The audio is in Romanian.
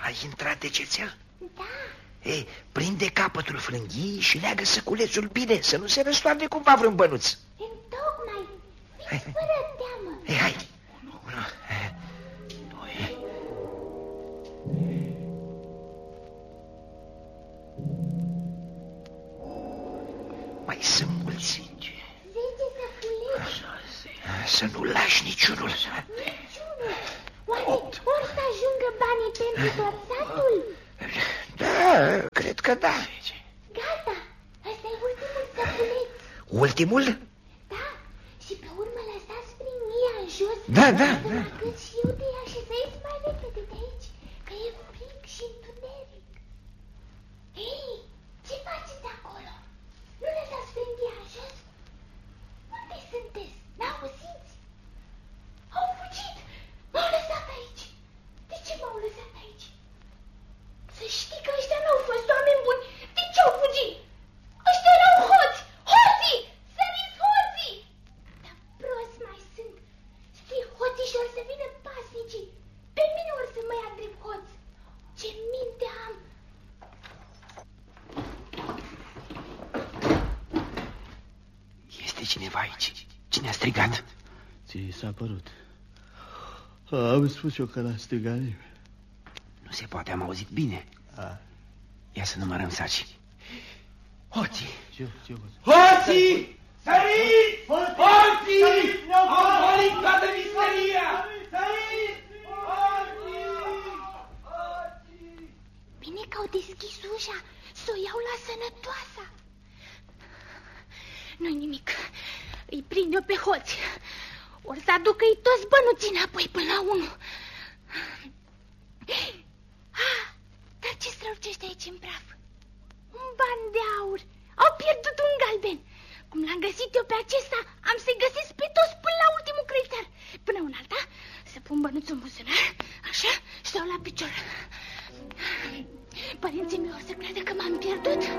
Ai intrat de cețel? Da. Ei, prinde capătul frânghiei și leagă săculețul bine, să nu se răstoarne cumva vreun bănuț. Întocmai, fiți fără teamă. Ei, hai. 1, 2. Mai sunt mulți. 10 săculeți. Să nu lași niciunul. Niciunul. Oare or să ajungă banii pentru tot satul? Da, cred că da. Gata, ăsta e ultimul săculeț. Ultimul? Da, și pe urmă lăsați frânghiea în jos. Da. Cât și eu de ea și să ies mai repede de aici, că e frig și întuneric. Hei, ce faceți acolo? Nu lăsați frânghia în jos? Unde sunteți? N-auziți? Au fugit! M-au lăsat aici! De ce m-au lăsat aici? Să știi că ăștia n-au fost oameni buni! De ce au fugit? Ăștia erau hoți! Hoții! Săriți hoții! Dar prost mai sunt! Fie hoții și or să vină pasnicii! Pe mine or să mă ia drept hoț! Ce minte am! Este cineva aici. Cine a strigat? Ți s-a părut. Am spus eu că n-a strigat nimeni. Nu se poate, am auzit bine. Ia să numărăm saci. Hoții! Ce Hoții! Săriți! Hoții! Au golit toată miseria! Săriți! Hoții! Bine că au deschis ușa, s-o iau la sănătoasa. Nu-i nimic, îi prind eu pe hoți. Or să aducă-i toți bănuții înapoi până la 1. Dar ce strălucește aici în praf? Un ban de aur. Au pierdut un galben. Cum l-am găsit eu pe acesta, am să-i găsesc pe toți până la ultimul creditar. Până un alta, să pun bănuțul în buzunar, așa, și stau la picior. Părinții mei or să creadă că m-am pierdut.